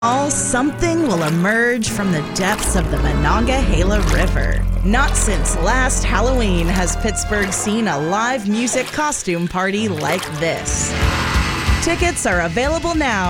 Something will emerge from the depths of the Monongahela River. Not since last Halloween has Pittsburgh seen a live music costume party like this. Tickets are available now